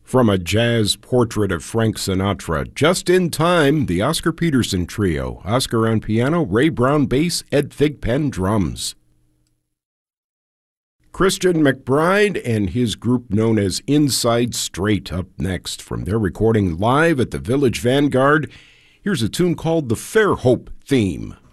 From a jazz portrait of Frank Sinatra, just in time, the Oscar Peterson Trio. Oscar on piano, Ray Brown bass, Ed Thigpen drums. Christian McBride and his group known as Inside Straight up next. From their recording live at the Village Vanguard, here's a tune called the Fairhope Theme.